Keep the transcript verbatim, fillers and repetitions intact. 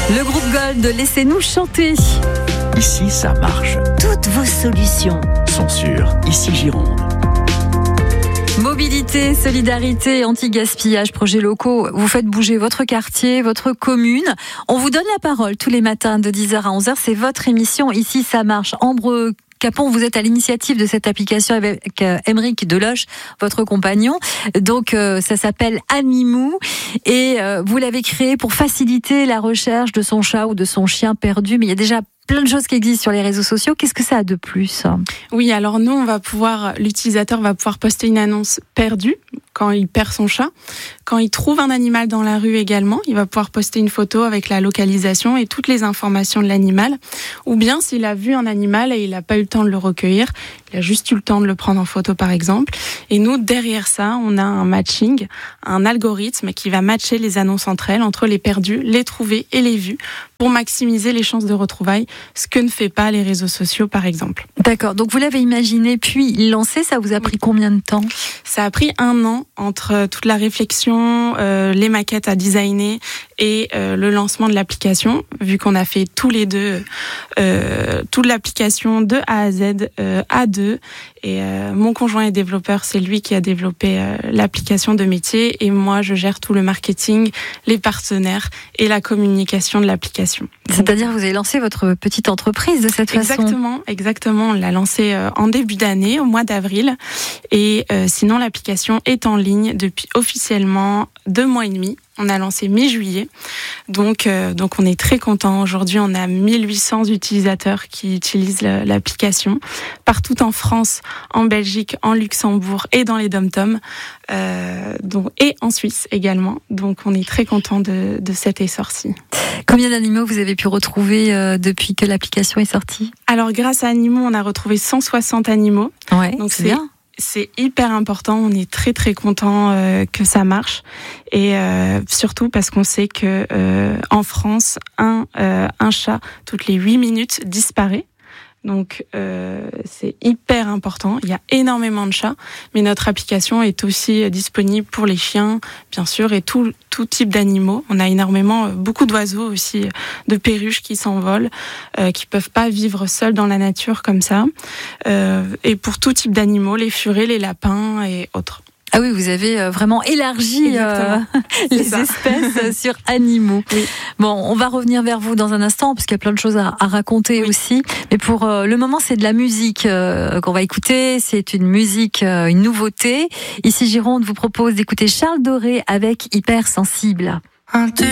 Le groupe Gold, laissez-nous chanter. Ici, ça marche. Toutes vos solutions sont sur Ici Gironde. Mobilité, solidarité, anti-gaspillage, projets locaux. Vous faites bouger votre quartier, votre commune. On vous donne la parole tous les matins de dix heures à onze heures. C'est votre émission. Ici, ça marche. Ambre Capon, vous êtes à l'initiative de cette application avec Émeric Deloche, votre compagnon. Donc, euh, ça s'appelle Animou et euh, vous l'avez créé pour faciliter la recherche de son chat ou de son chien perdu. Mais il y a déjà plein de choses qui existent sur les réseaux sociaux. Qu'est-ce que ça a de plus ? Oui, alors nous, on va pouvoir, l'utilisateur va pouvoir poster une annonce perdue quand il perd son chat. Quand il trouve un animal dans la rue également, il va pouvoir poster une photo avec la localisation et toutes les informations de l'animal. Ou bien s'il a vu un animal et il n'a pas eu le temps de le recueillir, il a juste eu le temps de le prendre en photo par exemple. Et nous, derrière ça, on a un matching, un algorithme qui va matcher les annonces entre elles, entre les perdus, les trouvés et les vus, pour maximiser les chances de retrouvailles, ce que ne fait pas les réseaux sociaux par exemple. D'accord, donc vous l'avez imaginé puis lancé, ça vous a pris combien de temps ? Ça a pris un an entre toute la réflexion, euh, les maquettes à designer et euh, le lancement de l'application, vu qu'on a fait tous les deux euh, toute l'application de A à Z, euh, à deux. Et euh, mon conjoint est développeur, c'est lui qui a développé euh, l'application de métier et moi je gère tout le marketing, les partenaires et la communication de l'application. C'est-à-dire que vous avez lancé votre petite entreprise de cette façon ? Exactement, exactement. On l'a lancée euh, en début d'année, au mois d'avril. Et euh, sinon l'application est en ligne depuis officiellement deux mois et demi. On a lancé mi-juillet, donc euh, donc on est très content. Aujourd'hui, on a mille huit cents utilisateurs qui utilisent l'application partout en France, en Belgique, en Luxembourg et dans les dom-toms, euh, donc et en Suisse également. Donc on est très content de de cet essor-ci. Combien d'animaux vous avez pu retrouver euh, depuis que l'application est sortie ? Alors grâce à Animou, on a retrouvé cent soixante animaux. Ouais, donc c'est bien. C'est hyper important, on est très très content euh, que ça marche et euh, surtout parce qu'on sait que euh, en France, un, euh, un chat toutes les huit minutes disparaît. Donc euh, c'est hyper important, il y a énormément de chats, mais notre application est aussi disponible pour les chiens, bien sûr, et tout, tout type d'animaux. On a énormément, beaucoup d'oiseaux aussi, de perruches qui s'envolent, euh, qui peuvent pas vivre seuls dans la nature comme ça. Euh, et pour tout type d'animaux, les furets, les lapins et autres. Ah oui, vous avez vraiment élargi euh, les ça. espèces sur Animou. Oui. Bon, on va revenir vers vous dans un instant parce qu'il y a plein de choses à, à raconter oui. aussi. Mais pour euh, le moment, c'est de la musique euh, qu'on va écouter. C'est une musique, euh, une nouveauté. Ici, Gironde vous propose d'écouter Charles Doré avec Hypersensible.